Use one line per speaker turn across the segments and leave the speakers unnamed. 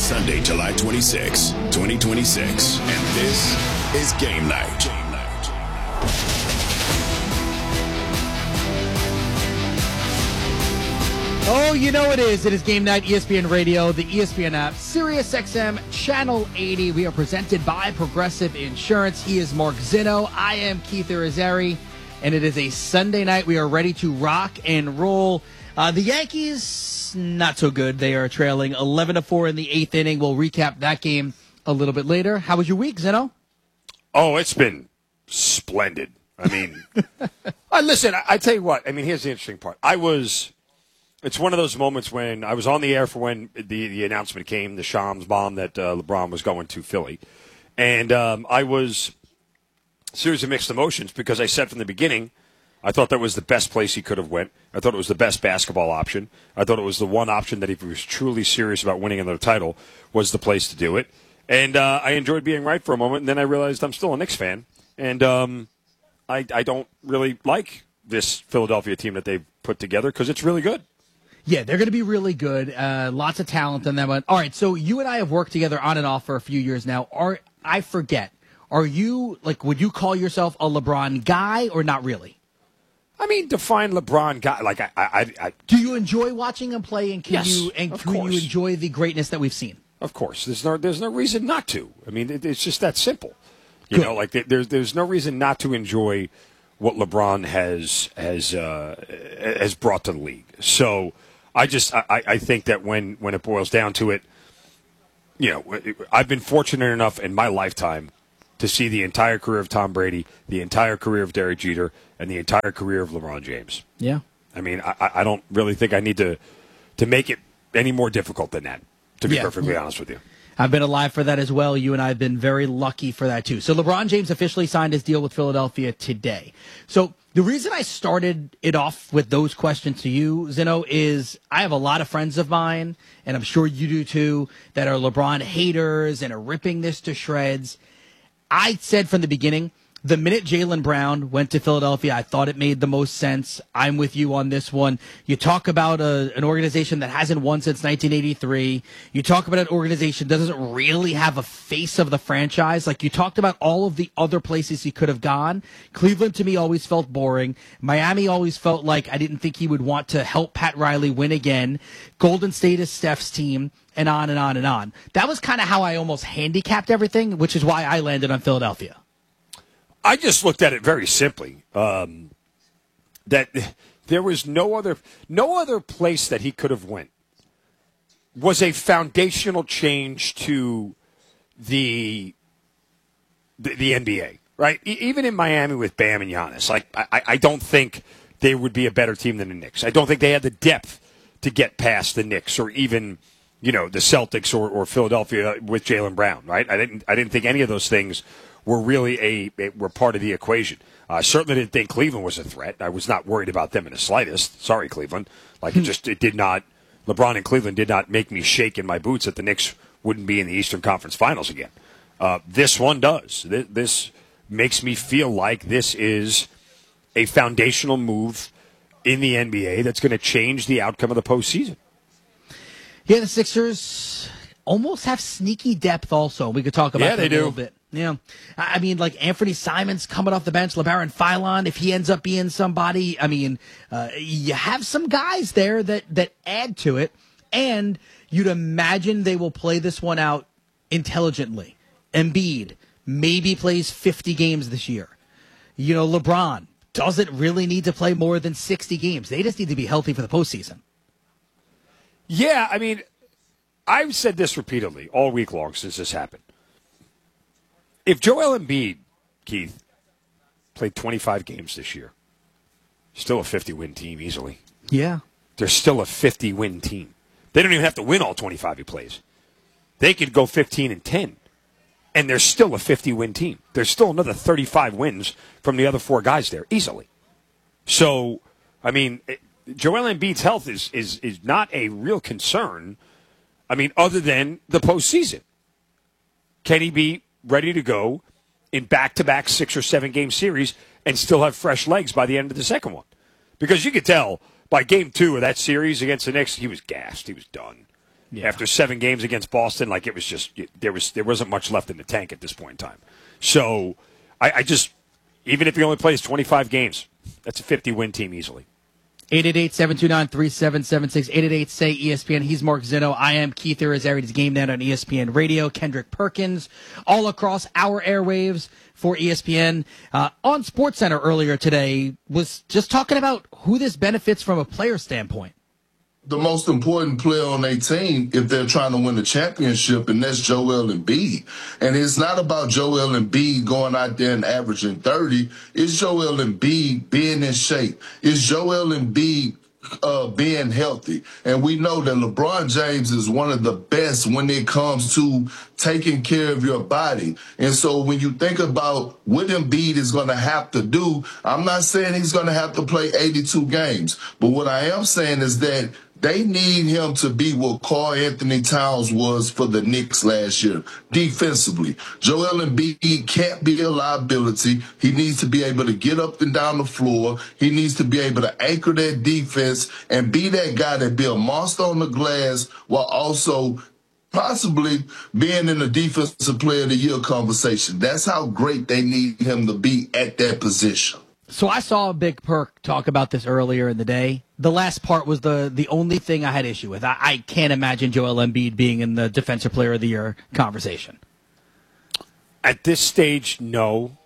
Sunday, July 26, 2026. And this is Game Night.
Oh, you know it is. It is Game Night, ESPN Radio, the ESPN app, Sirius XM, Channel 80. We are presented by Progressive Insurance. He is Mark Zinno. I am Keith Irizarry, and it is a Sunday night. We are ready to rock and roll. The Yankees, not so good. They are trailing 11-4 in the eighth inning. We'll recap that game a little bit later. How was your week, Zinno?
Oh, it's been splendid. I mean, listen, I tell you what. I mean, here's the interesting part. It's one of those moments when I was on the air for when the announcement came, the Shams bomb that LeBron was going to Philly. And I was a series of mixed emotions because I said from the beginning, I thought that was the best place he could have went. I thought it was the best basketball option. I thought it was the one option that if he was truly serious about winning another title was the place to do it. And I enjoyed being right for a moment, and then I realized I'm still a Knicks fan. And I don't really like this Philadelphia team that they've put together because it's really good.
Yeah, they're going to be really good. Lots of talent in them. All right, so you and I have worked together on and off for a few years now. I forget. Are you, would you call yourself a LeBron guy or not really?
I mean, define LeBron guy. Like, I
do you enjoy watching him play, and can you enjoy the greatness that we've seen?
Of course, there's no reason not to. I mean, it's just that simple. You know, like there's no reason not to enjoy what LeBron has brought to the league. So I think that when it boils down to it, you know, I've been fortunate enough in my lifetime to see the entire career of Tom Brady, the entire career of Derek Jeter, and the entire career of LeBron James.
Yeah.
I mean, I don't really think I need to make it any more difficult than that, to be perfectly honest with you.
I've been alive for that as well. You and I have been very lucky for that, too. So LeBron James officially signed his deal with Philadelphia today. So the reason I started it off with those questions to you, Zinno, is I have a lot of friends of mine, and I'm sure you do too, that are LeBron haters and are ripping this to shreds. I said from the beginning, the minute Jaylen Brown went to Philadelphia, I thought it made the most sense. I'm with you on this one. You talk about an organization that hasn't won since 1983. You talk about an organization that doesn't really have a face of the franchise. Like you talked about all of the other places he could have gone. Cleveland to me always felt boring. Miami always felt like I didn't think he would want to help Pat Riley win again. Golden State is Steph's team. And on and on and on. That was kind of how I almost handicapped everything, which is why I landed on Philadelphia.
I just looked at it very simply. That there was no other place that he could have went was a foundational change to the NBA, right? Even in Miami with Bam and Giannis, like I don't think they would be a better team than the Knicks. I don't think they had the depth to get past the Knicks or even, you know, the Celtics or Philadelphia with Jaylen Brown, right? I didn't think any of those things were really were part of the equation. I certainly didn't think Cleveland was a threat. I was not worried about them in the slightest. Sorry, Cleveland. Like it did not. LeBron and Cleveland did not make me shake in my boots that the Knicks wouldn't be in the Eastern Conference Finals again. This one does. This makes me feel like this is a foundational move in the NBA that's going to change the outcome of the postseason.
Yeah, the Sixers almost have sneaky depth also. We could talk about that a little bit. Yeah. I mean, like Anthony Simons coming off the bench, LeBaron Philon, if he ends up being somebody, I mean, you have some guys there that add to it, and you'd imagine they will play this one out intelligently. Embiid maybe plays 50 games this year. You know, LeBron doesn't really need to play more than 60 games. They just need to be healthy for the postseason.
Yeah, I mean, I've said this repeatedly all week long since this happened. If Joel Embiid, Keith, played 25 games this year, still a 50-win team easily.
Yeah.
They're still a 50-win team. They don't even have to win all 25 he plays. They could go 15-10, and they're still a 50-win team. There's still another 35 wins from the other four guys there easily. So, I mean, Joel Embiid's health is not a real concern, I mean, other than the postseason. Can he be ready to go in back-to-back 6 or 7 game series and still have fresh legs by the end of the second one? Because you could tell by game 2 of that series against the Knicks, he was gassed. He was done. after 7 games against Boston. Like, it was just there wasn't much left in the tank at this point in time. So I just, even if he only plays 25 games, that's a 50-win team easily.
888-729-3776, 888-SAY-ESPN. He's Mark Zinno. I am Keith Irizarry's Game Night on ESPN Radio. Kendrick Perkins, all across our airwaves for ESPN. On SportsCenter earlier today, was just talking about who this benefits from a player standpoint.
The most important player on their team if they're trying to win a championship, and that's Joel Embiid. And it's not about Joel Embiid going out there and averaging 30. It's Joel Embiid being in shape. It's Joel Embiid being healthy. And we know that LeBron James is one of the best when it comes to taking care of your body. And so when you think about what Embiid is going to have to do, I'm not saying he's going to have to play 82 games. But what I am saying is that they need him to be what Karl Anthony Towns was for the Knicks last year, defensively. Joel Embiid can't be a liability. He needs to be able to get up and down the floor. He needs to be able to anchor that defense and be that guy that be a monster on the glass while also possibly being in the Defensive Player of the Year conversation. That's how great they need him to be at that position.
So I saw Big Perk talk about this earlier in the day. The last part was the only thing I had issue with. I can't imagine Joel Embiid being in the Defensive Player of the Year conversation.
At this stage, no.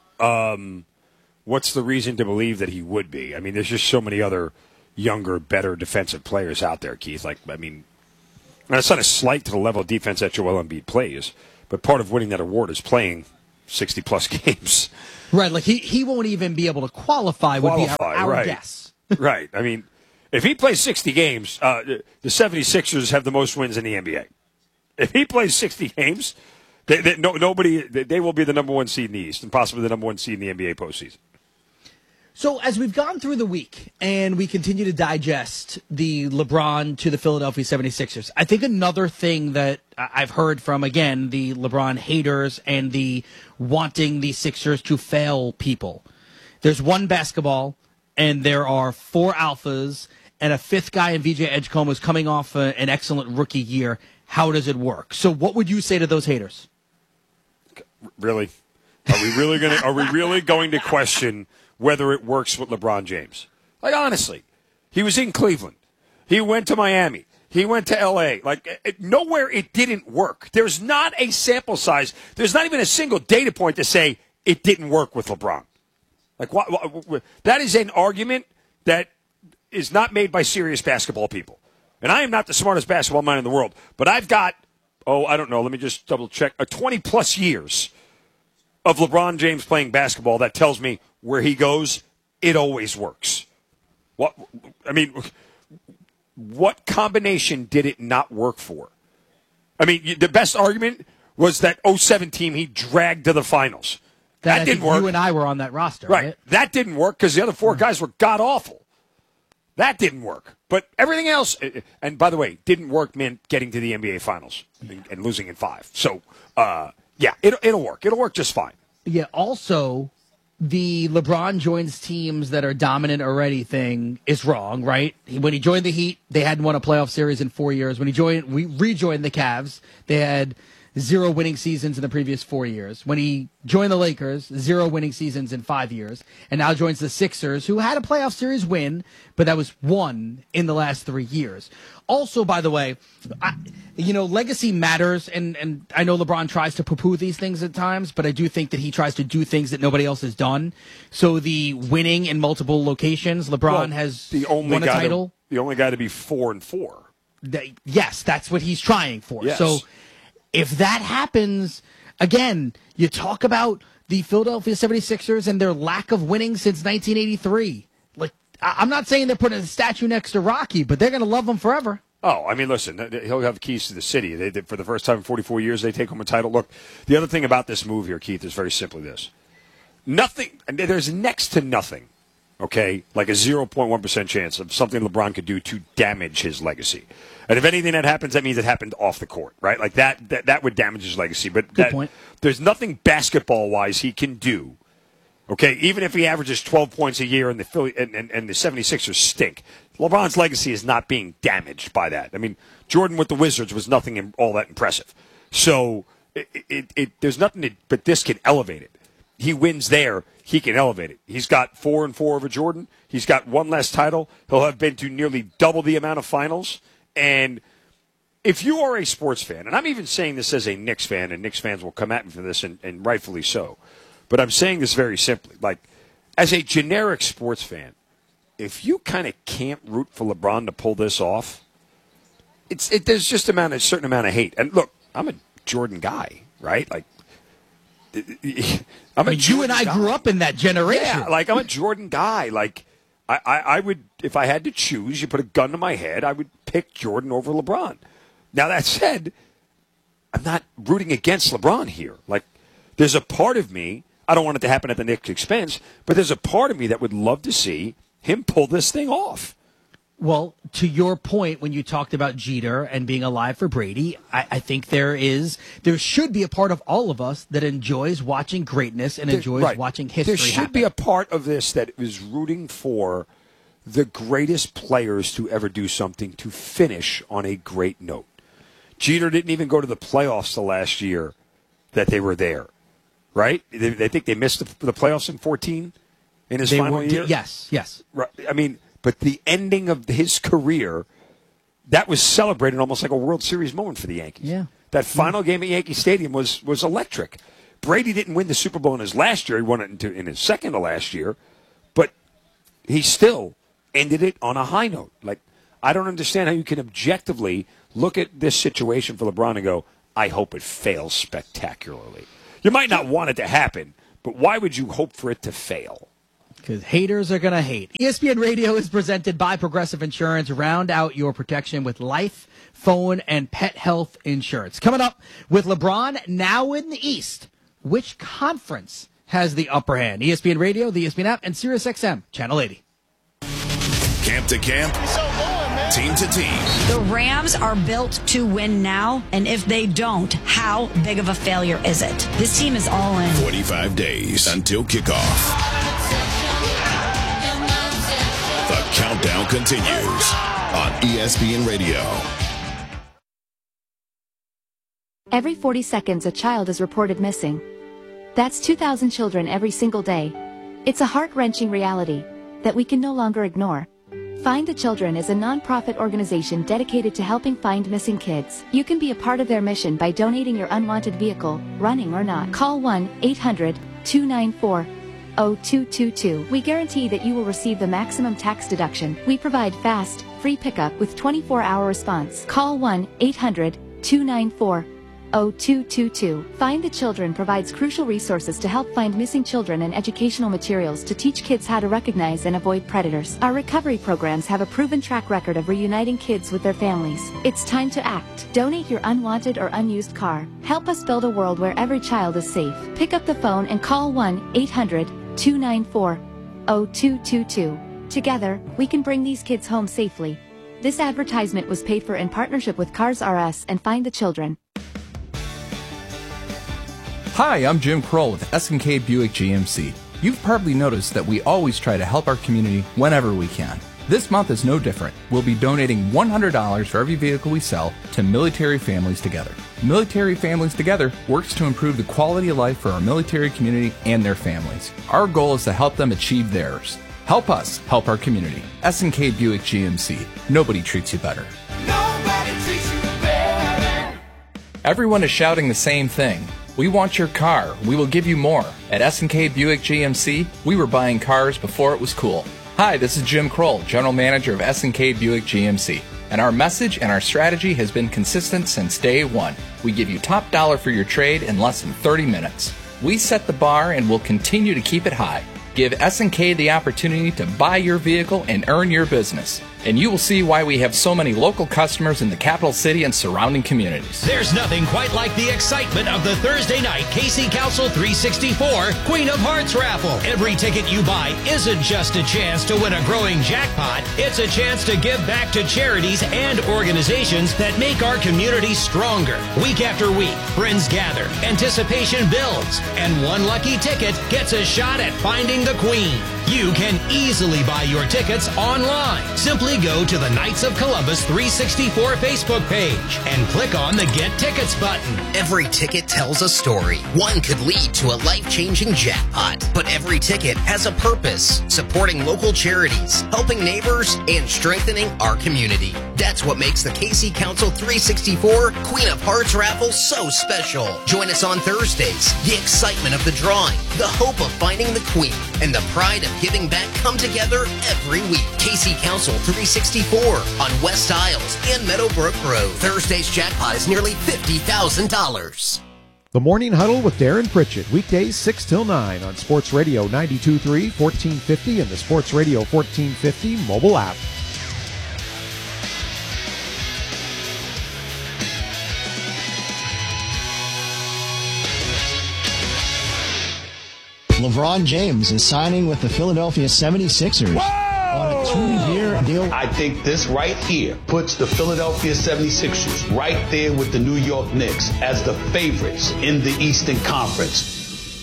What's the reason to believe that he would be? I mean, there's just so many other younger, better defensive players out there, Keith. Like, I mean, and it's not a slight to the level of defense that Joel Embiid plays, but part of winning that award is playing 60-plus games.
Right, like he won't even be able to qualify would be our
right.
guess.
Right. I mean, if he plays 60 games, the 76ers have the most wins in the NBA. If he plays 60 games, they will be the number 1 seed in the East and possibly the number 1 seed in the NBA postseason.
So as we've gone through the week and we continue to digest the LeBron to the Philadelphia 76ers, I think another thing that I've heard from, again, the LeBron haters and the wanting the Sixers to fail people. There's one basketball, and there are 4 alphas, and a 5th guy in VJ Edgecombe who's coming off an excellent rookie year. How does it work? So what would you say to those haters?
Really? Are we really going to question whether it works with LeBron James? Like, honestly, he was in Cleveland. He went to Miami. He went to L.A. Like, nowhere it didn't work. There's not a sample size. There's not even a single data point to say it didn't work with LeBron. Like, that is an argument that is not made by serious basketball people. And I am not the smartest basketball mind in the world, but I've got, I don't know, let me just double check, 20-plus years of LeBron James playing basketball that tells me where he goes, it always works. What combination did it not work for? I mean, the best argument was that 07 team he dragged to the finals. That didn't work.
You and I were on that roster, right?
That didn't work because the other 4 guys were god-awful. That didn't work. But everything else, and by the way, didn't work meant getting to the NBA Finals and losing in 5. So, yeah, it'll work. It'll work just fine.
Yeah, also, the LeBron joins teams that are dominant already thing is wrong, right? When he joined the Heat, they hadn't won a playoff series in 4 years. When we rejoined the Cavs, they had 0 winning seasons in the previous 4 years. When he joined the Lakers, 0 winning seasons in 5 years. And now joins the Sixers, who had a playoff series win, but that was 1 in the last 3 years. Also, by the way, legacy matters, and I know LeBron tries to poo-poo these things at times, but I do think that he tries to do things that nobody else has done. So the winning in multiple locations, LeBron has won a title.
The only guy to be 4-4.
Yes, that's what he's trying for.
Yes.
So if that happens, again, you talk about the Philadelphia 76ers and their lack of winning since 1983. Like, I'm not saying they're putting a statue next to Rocky, but they're going to love him forever.
Oh, I mean, listen, he'll have keys to the city. For the first time in 44 years, they take home a title. Look, the other thing about this move here, Keith, is very simply this. There's next to nothing, okay, like a 0.1% chance of something LeBron could do to damage his legacy. And if anything that happens, that means it happened off the court, right? Like that would damage his legacy. But
Good point.
There's nothing basketball-wise he can do, okay, even if he averages 12 points a year and the 76ers stink. LeBron's legacy is not being damaged by that. I mean, Jordan with the Wizards was nothing all that impressive. So there's nothing but this can elevate it. He wins there, he can elevate it. He's got 4-4 over Jordan. He's got one less title. He'll have been to nearly double the amount of finals. And if you are a sports fan, and I'm even saying this as a Knicks fan, and Knicks fans will come at me for this, and rightfully so, but I'm saying this very simply. Like, as a generic sports fan, if you kind of can't root for LeBron to pull this off, there's just a certain amount of hate. And look, I'm a Jordan guy, right? Like,
you and I grew up in that generation.
Yeah, like I'm a Jordan guy. Like I would, if I had to choose, you put a gun to my head, I would pick Jordan over LeBron. Now that said, I'm not rooting against LeBron here. Like, there's a part of me, I don't want it to happen at the Knicks' expense, but there's a part of me that would love to see him pull this thing off.
Well, to your point, when you talked about Jeter and being alive for Brady, I think there should be a part of all of us that enjoys watching greatness and enjoys watching history
There should
happen.
be a part of this that is rooting for the greatest players to ever do something to finish on a great note. Jeter didn't even go to the playoffs the last year that they were there, right? They think they missed the playoffs in 2014 in his final year?
Yes.
Right. I mean, but the ending of his career, that was celebrated almost like a World Series moment for the Yankees.
Yeah.
That final game at Yankee Stadium was electric. Brady didn't win the Super Bowl in his last year. He won it in his second to last year. But he still ended it on a high note. Like, I don't understand how you can objectively look at this situation for LeBron and go, I hope it fails spectacularly. You might not want it to happen, but why would you hope for it to fail?
Because haters are going to hate. ESPN Radio is presented by Progressive Insurance. Round out your protection with life, phone, and pet health insurance. Coming up with LeBron now in the East. Which conference has the upper hand? ESPN Radio, the ESPN app, and SiriusXM, Channel 80.
Camp to camp, team to team.
The Rams are built to win now, and if they don't, how big of a failure is it? This team is all in.
45 days until kickoff. The countdown continues on ESPN Radio.
Every 40 seconds, a child is reported missing. That's 2,000 children every single day. It's a heart-wrenching reality that we can no longer ignore. Find the Children is a non-profit organization dedicated to helping find missing kids. You can be a part of their mission by donating your unwanted vehicle, running or not. Call 1-800-294-0222. We guarantee that you will receive the maximum tax deduction. We provide fast, free pickup with 24-hour response. Call 1-800-294-0222. Find the Children provides crucial resources to help find missing children and educational materials to teach kids how to recognize and avoid predators. Our recovery programs have a proven track record of reuniting kids with their families. It's time to act. Donate your unwanted or unused car. Help us build a world where every child is safe. Pick up the phone and call 1-800-294-0222. Together, we can bring these kids home safely. This advertisement was paid for in partnership with Cars R Us and Find the Children.
Hi, I'm Jim Kroll with S&K Buick GMC. You've probably noticed that we always try to help our community whenever we can. This month is no different. We'll be donating $100 for every vehicle we sell to Military Families Together. Military Families Together works to improve the quality of life for our military community and their families. Our goal is to help them achieve theirs. Help us help our community. S&K Buick GMC. Nobody treats you better.
Nobody treats you better.
Everyone is shouting the same thing. We want your car. We will give you more. At S&K Buick GMC, we were buying cars before it was cool. Hi, this is Jim Kroll, General Manager of S&K Buick GMC. And our message and our strategy has been consistent since day one. We give you top dollar for your trade in less than 30 minutes. We set the bar and will continue to keep it high. Give S&K the opportunity to buy your vehicle and earn your business. And you will see why we have so many local customers in the capital city and surrounding communities.
There's nothing quite like the excitement of the Thursday night KC Council 364 Queen of Hearts raffle. Every ticket you buy isn't just a chance to win a growing jackpot. It's a chance to give back to charities and organizations that make our community stronger. Week after week, friends gather, anticipation builds, and one lucky ticket gets a shot at finding the Queen. You can easily buy your tickets online. Simply go to the Knights of Columbus 364 Facebook page and click on the Get Tickets button.
Every ticket tells a story. One could lead to a life-changing jackpot. But every ticket has a purpose, supporting local charities, helping neighbors, and strengthening our community. That's what makes the KC Council 364 Queen of Hearts raffle so special. Join us on Thursdays. The excitement of the drawing, the hope of finding the Queen, and the pride of giving back come together every week. KC Council 364 on West Isles and Meadowbrook Road. Thursday's jackpot is nearly $50,000.
The Morning Huddle with Darren Pritchett, weekdays 6 till 9 on Sports Radio 92.3, 1450, and the Sports Radio 1450 mobile app.
LeBron James is signing with the Philadelphia 76ers. On a 2-year deal.
I think this right here puts the Philadelphia 76ers right there with the New York Knicks as the favorites in the Eastern Conference.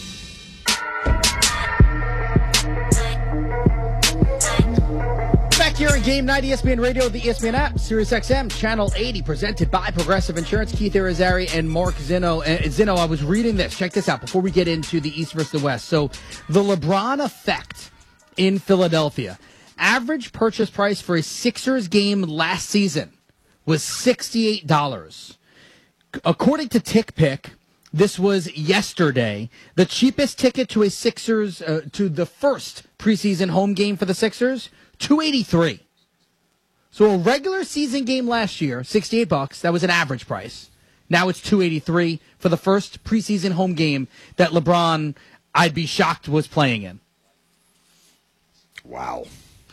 Back here in Game Night, ESPN Radio, the ESPN app, Sirius XM, Channel 80, presented by Progressive Insurance. Keith Irizarry and Mark Zinno. Zinno, I was reading this. Check this out before we get into the East versus the West. So the LeBron effect in Philadelphia. Average purchase price for a Sixers game last season was $68. According to TickPick, this was yesterday. The cheapest ticket to a Sixers, to the first preseason home game for the Sixers, $283. So a regular season game last year, $68. That was an average price. Now it's $283 for the first preseason home game that LeBron, I'd be shocked, was playing in.
Wow.